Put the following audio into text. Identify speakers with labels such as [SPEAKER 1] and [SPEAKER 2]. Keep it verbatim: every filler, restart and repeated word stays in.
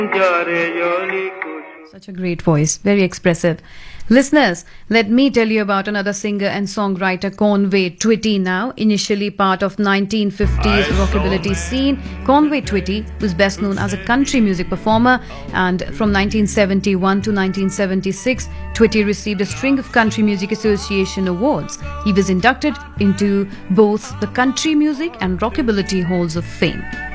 [SPEAKER 1] Such a great voice, very expressive. Listeners, let me tell you about another singer and songwriter, Conway Twitty now. Initially part of nineteen fifties rockabilly scene, Conway Twitty was best known as a country music performer, and from nineteen seventy-one to nineteen seventy-six, Twitty received a string of Country Music Association awards. He was inducted into both the Country Music and Rockabilly Halls of Fame.